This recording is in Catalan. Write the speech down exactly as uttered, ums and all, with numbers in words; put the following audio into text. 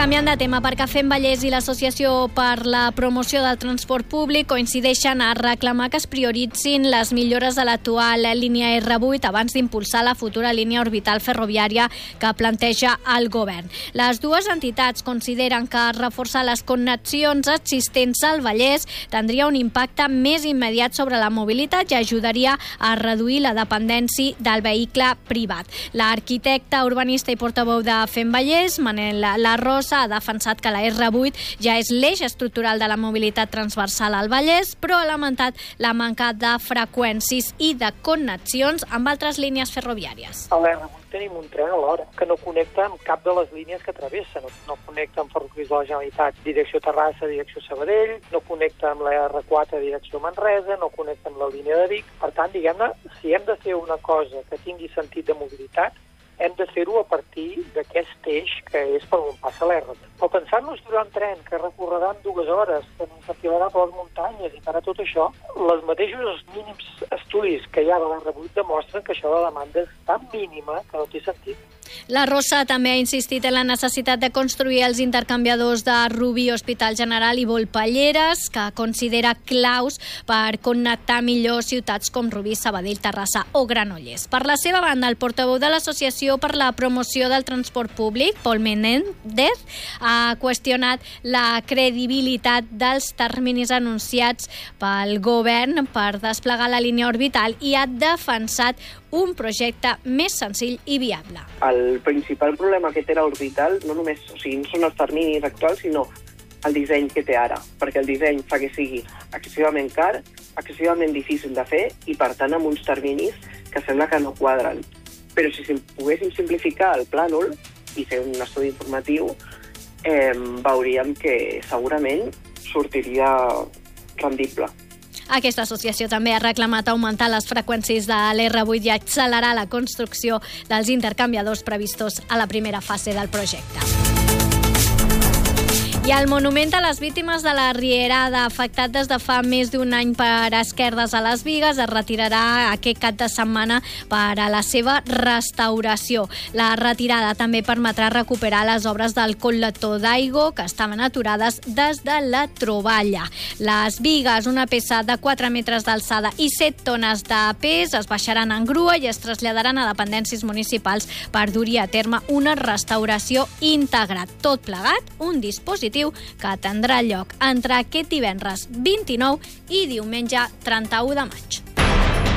Canviant de tema, perquè Fem Vallès i l'Associació per la Promoció del Transport Públic coincideixen a reclamar que es prioritzin les millores de l'actual línia erre vuit abans d'impulsar la futura línia orbital ferroviària que planteja el govern. Les dues entitats consideren que reforçar les connexions existents al Vallès tindria un impacte més immediat sobre la mobilitat i ajudaria a reduir la dependència del vehicle privat. L'arquitecte urbanista i portaveu de Fem Vallès, Manel Larrosa, ha defensat que la erre vuit ja és l'eix estructural de la mobilitat transversal al Vallès, però ha lamentat la manca de freqüències i de connexions amb altres línies ferroviàries. A l'erre vuit tenim un tren a l'hora que no connecta amb cap de les línies que travessa. No, no connecta amb ferrocarrils de la Generalitat direcció Terrassa, direcció Sabadell, no connecta amb la erre quatre direcció Manresa, no connecta amb la línia de Vic. Per tant, diguem-ne, si hem de fer una cosa que tingui sentit de mobilitat, hem de fer-ho a partir d'aquest eix que és per on passa l'erre. Però pensar-nos durant un tren que recorrerà en dues hores, que ens enfilarà per les muntanyes i farà tot això, els mateixos mínims estudis que hi ha de l'erre vuit demostren que això de la demanda és tan mínima que no té sentit. La Rosa també ha insistit en la necessitat de construir els intercanviadors de Rubí, Hospital General i Volpelleres, que considera claus per connectar millor ciutats com Rubí, Sabadell, Terrassa o Granollers. Per la seva banda, el portaveu de l'Associació per la Promoció del Transport Públic, Pol Menéndez, ha qüestionat la credibilitat dels terminis anunciats pel govern per desplegar la línia orbital i ha defensat un projecte més senzill i viable. El principal problema que té l'orbital no només o sigui, no són els terminis actuals, sinó el disseny que té ara, perquè el disseny fa que sigui excessivament car, excessivament difícil de fer i, per tant, amb uns terminis que sembla que no quadren. Però si poguéssim simplificar el plànol i fer un estudi informatiu, eh, veuríem que segurament sortiria rendible. Aquesta associació també ha reclamat augmentar les freqüències de l'erre vuit i accelerar la construcció dels intercanviadors previstos a la primera fase del projecte. I el monument a les víctimes de la Rierada, afectat des de fa més d'un any per esquerdes a les Bigues, es retirarà aquest cap de setmana per a la seva restauració. La retirada també permetrà recuperar les obres del col·lector d'aigua que estaven aturades des de la troballa. Les Bigues, una peça de quatre metres d'alçada i set tones de pes, es baixaran en grua i es traslladaran a dependències municipals per dur-hi a terme una restauració íntegra. Tot plegat, un dispositiu que tindrà lloc entre aquest divendres vint-i-nou i diumenge trenta-u de maig.